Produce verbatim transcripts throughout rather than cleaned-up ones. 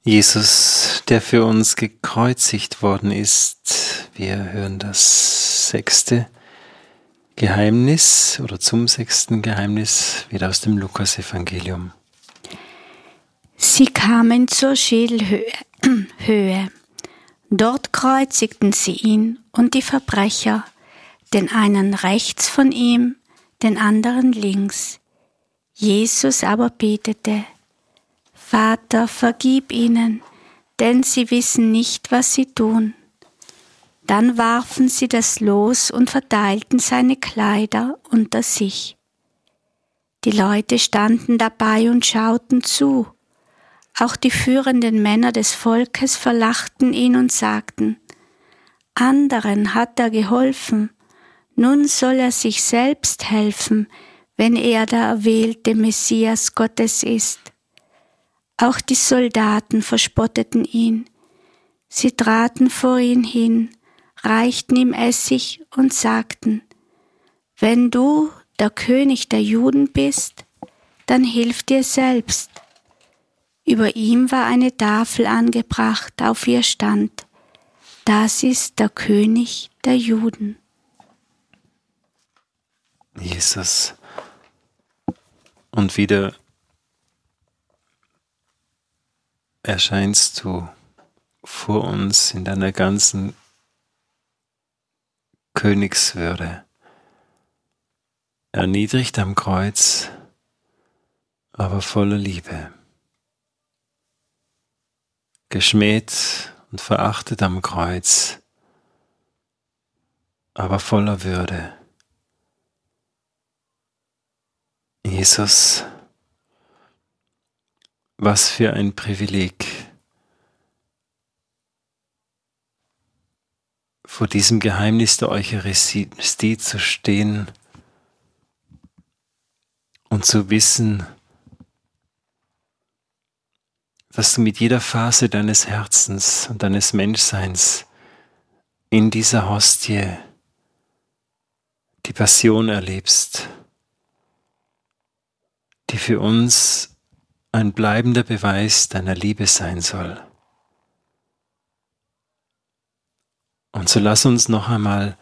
Jesus, der für uns gekreuzigt worden ist. Wir hören das sechste Geheimnis oder zum sechsten Geheimnis wieder aus dem Lukas-Evangelium. Sie kamen zur Schädelhöhe. Höhe. Dort kreuzigten sie ihn und die Verbrecher, den einen rechts von ihm, den anderen links. Jesus aber betete: Vater, vergib ihnen, denn sie wissen nicht, was sie tun. Dann warfen sie das Los und verteilten seine Kleider unter sich. Die Leute standen dabei und schauten zu. Auch die führenden Männer des Volkes verlachten ihn und sagten: Anderen hat er geholfen, nun soll er sich selbst helfen, wenn er der erwählte Messias Gottes ist. Auch die Soldaten verspotteten ihn. Sie traten vor ihn hin, reichten ihm Essig und sagten: Wenn du der König der Juden bist, dann hilf dir selbst. Über ihm war eine Tafel angebracht, auf ihr stand: Das ist der König der Juden. Jesus. Und wieder erscheinst du vor uns in deiner ganzen Königswürde, erniedrigt am Kreuz, aber voller Liebe, geschmäht und verachtet am Kreuz, aber voller Würde. Jesus, was für ein Privileg, vor diesem Geheimnis der Eucharistie zu stehen und zu wissen, dass du mit jeder Phase deines Herzens und deines Menschseins in dieser Hostie die Passion erlebst, die für uns ein bleibender Beweis deiner Liebe sein soll. Und so lass uns noch einmal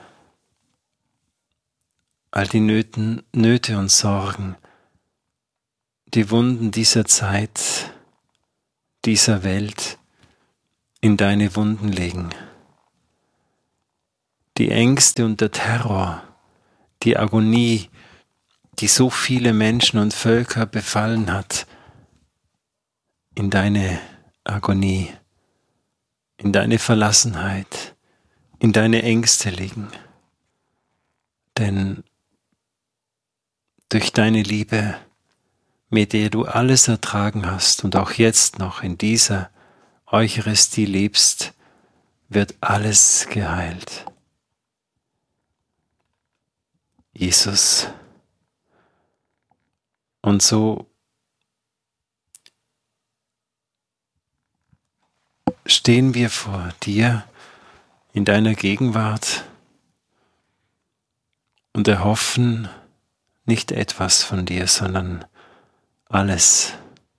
all die Nöten, Nöte und Sorgen, die Wunden dieser Zeit, dieser Welt in deine Wunden legen. Die Ängste und der Terror, die Agonie, die so viele Menschen und Völker befallen hat, in deine Agonie, in deine Verlassenheit, in deine Ängste liegen. Denn durch deine Liebe, mit der du alles ertragen hast und auch jetzt noch in dieser Eucharistie lebst, wird alles geheilt. Jesus. Und so stehen wir vor dir in deiner Gegenwart und erhoffen nicht etwas von dir, sondern alles.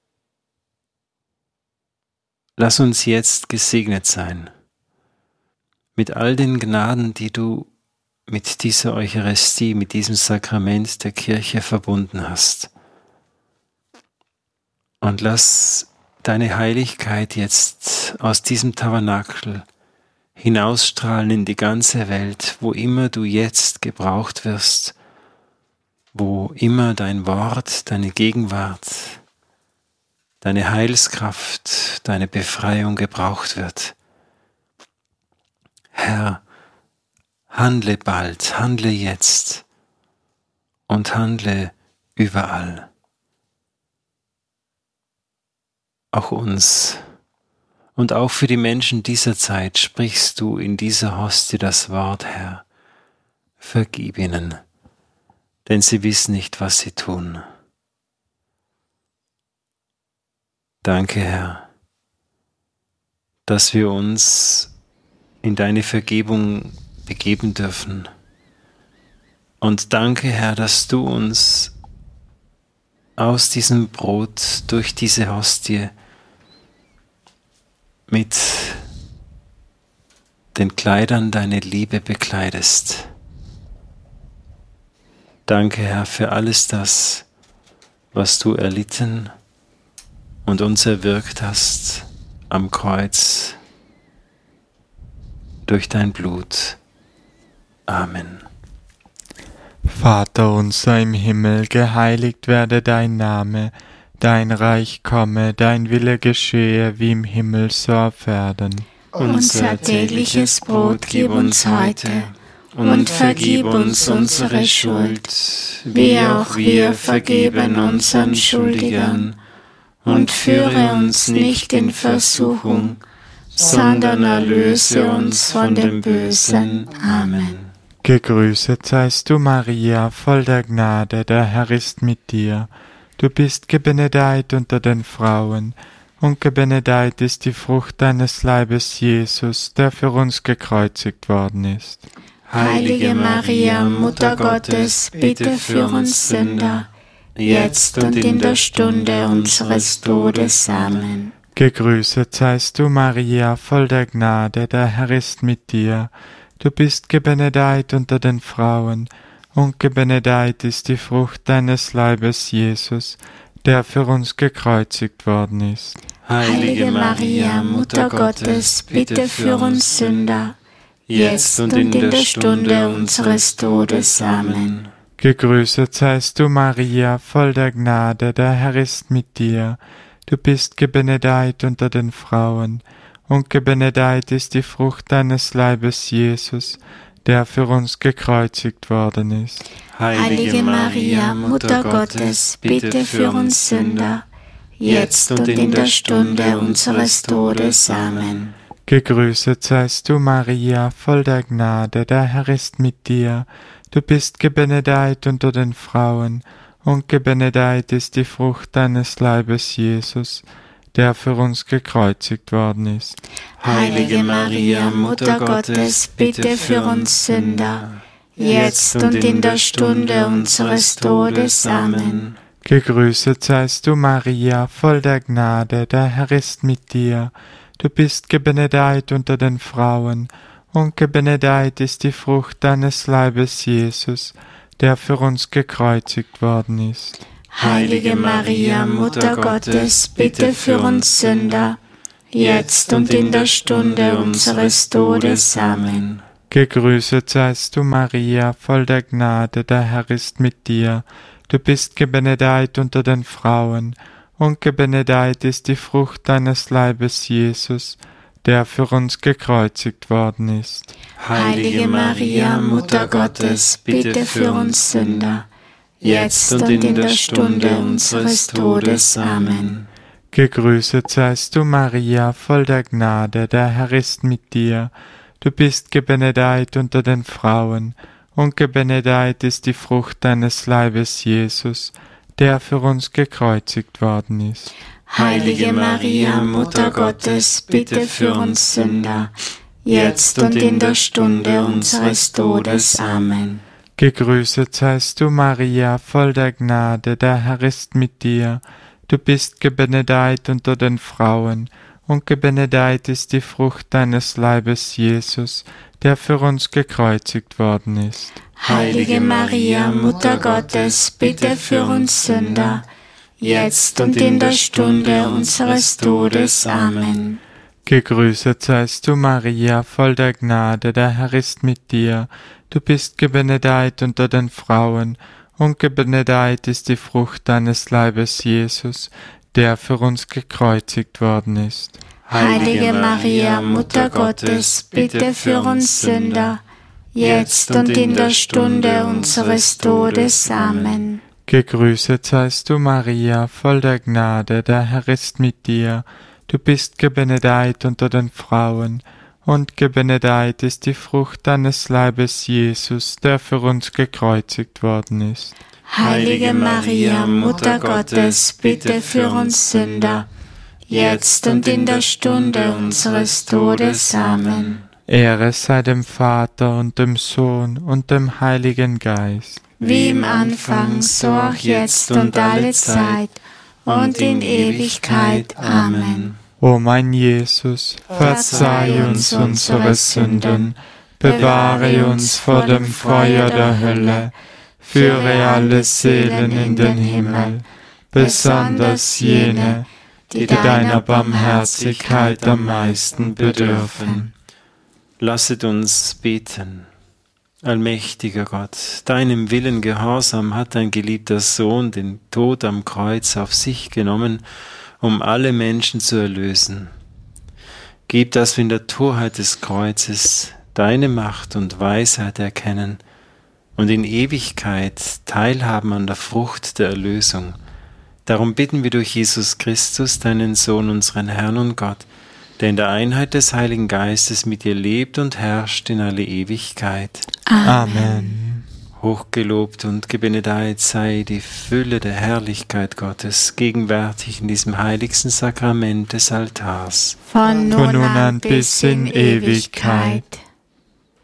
Lass uns jetzt gesegnet sein mit all den Gnaden, die du mit dieser Eucharistie, mit diesem Sakrament der Kirche verbunden hast. Und lass deine Heiligkeit jetzt aus diesem Tabernakel hinausstrahlen in die ganze Welt, wo immer du jetzt gebraucht wirst, wo immer dein Wort, deine Gegenwart, deine Heilskraft, deine Befreiung gebraucht wird. Herr, handle bald, handle jetzt und handle überall. Auch uns und auch für die Menschen dieser Zeit sprichst du in dieser Hostie das Wort, Herr. Vergib ihnen, denn sie wissen nicht, was sie tun. Danke, Herr, dass wir uns in deine Vergebung begeben dürfen. Und danke, Herr, dass du uns aus diesem Brot durch diese Hostie mit den Kleidern deiner Liebe bekleidest. Danke, Herr, für alles das, was du erlitten und uns erwirkt hast am Kreuz durch dein Blut. Amen. Vater unser im Himmel, geheiligt werde dein Name, dein Reich komme, dein Wille geschehe, wie im Himmel so auf Erden. Unser tägliches Brot gib uns heute und vergib uns unsere Schuld, wie auch wir vergeben unseren Schuldigern. Und führe uns nicht in Versuchung, sondern erlöse uns von dem Bösen. Amen. Gegrüßet seist du, Maria, voll der Gnade, der Herr ist mit dir. Du bist gebenedeit unter den Frauen, und gebenedeit ist die Frucht deines Leibes, Jesus, der für uns gekreuzigt worden ist. Heilige Maria, Mutter Gottes, bitte für uns Sünder, jetzt und in der Stunde unseres Todes. Amen. Gegrüßet seist du, Maria, voll der Gnade, der Herr ist mit dir. Du bist gebenedeit unter den Frauen, und gebenedeit ist die Frucht deines Leibes, Jesus, der für uns gekreuzigt worden ist. Heilige Maria, Mutter Gottes, bitte für uns Sünder, jetzt und in der Stunde unseres Todes. Amen. Gegrüßet seist du, Maria, voll der Gnade, der Herr ist mit dir. Du bist gebenedeit unter den Frauen, und gebenedeit ist die Frucht deines Leibes, Jesus, der für uns gekreuzigt worden ist. Heilige Maria, Mutter Gottes, bitte für uns Sünder, jetzt und in der Stunde unseres Todes. Amen. Gegrüßet seist du, Maria, voll der Gnade, der Herr ist mit dir. Du bist gebenedeit unter den Frauen, und gebenedeit ist die Frucht deines Leibes, Jesus, der für uns gekreuzigt worden ist. Heilige Maria, Mutter Gottes, bitte für uns Sünder, jetzt und in der Stunde unseres Todes. Amen. Gegrüßet seist du, Maria, voll der Gnade, der Herr ist mit dir. Du bist gebenedeit unter den Frauen, und gebenedeit ist die Frucht deines Leibes, Jesus, der für uns gekreuzigt worden ist. Heilige Maria, Mutter Gottes, bitte für uns Sünder, jetzt und in der Stunde unseres Todes. Amen. Gegrüßet seist du, Maria, voll der Gnade, der Herr ist mit dir. Du bist gebenedeit unter den Frauen, und gebenedeit ist die Frucht deines Leibes, Jesus, der für uns gekreuzigt worden ist. Heilige Maria, Mutter Gottes, bitte für uns Sünder, jetzt und in der Stunde unseres Todes. Amen. Gegrüßet seist du, Maria, voll der Gnade, der Herr ist mit dir. Du bist gebenedeit unter den Frauen, und gebenedeit ist die Frucht deines Leibes, Jesus, der für uns gekreuzigt worden ist. Heilige Maria, Mutter Gottes, bitte für uns Sünder, jetzt und in der Stunde unseres Todes. Amen. Gegrüßet seist du, Maria, voll der Gnade, der Herr ist mit dir. Du bist gebenedeit unter den Frauen, und gebenedeit ist die Frucht deines Leibes, Jesus, der für uns gekreuzigt worden ist. Heilige Maria, Mutter Gottes, bitte für uns Sünder, jetzt und in der Stunde unseres Todes. Amen. Gegrüßet seist du, Maria, voll der Gnade, der Herr ist mit dir. Du bist gebenedeit unter den Frauen, und gebenedeit ist die Frucht deines Leibes, Jesus, der für uns gekreuzigt worden ist. Heilige Maria, Mutter Gottes, bitte für uns Sünder, jetzt und in der Stunde unseres Todes. Amen. Gegrüßet seist du, Maria, voll der Gnade, der Herr ist mit dir. Du bist gebenedeit unter den Frauen, und gebenedeit ist die Frucht deines Leibes, Jesus, der für uns gekreuzigt worden ist. Heilige Maria, Mutter Gottes, bitte für uns Sünder, jetzt und in der Stunde unseres Todes. Amen. Ehre sei dem Vater und dem Sohn und dem Heiligen Geist. Wie im Anfang, so auch jetzt und alle Zeit und in Ewigkeit. Amen. O mein Jesus, verzeih uns unsere Sünden, bewahre uns vor dem Feuer der Hölle, führe alle Seelen in den Himmel, besonders jene, die deiner Barmherzigkeit am meisten bedürfen. Lasset uns beten. Allmächtiger Gott, deinem Willen gehorsam hat dein geliebter Sohn den Tod am Kreuz auf sich genommen, um alle Menschen zu erlösen. Gib, dass wir in der Torheit des Kreuzes deine Macht und Weisheit erkennen und in Ewigkeit teilhaben an der Frucht der Erlösung. Darum bitten wir durch Jesus Christus, deinen Sohn, unseren Herrn und Gott, der in der Einheit des Heiligen Geistes mit dir lebt und herrscht in alle Ewigkeit. Amen. Hochgelobt und gebenedeit sei die Fülle der Herrlichkeit Gottes, gegenwärtig in diesem heiligsten Sakrament des Altars. Von nun Von nun an an bis in Ewigkeit.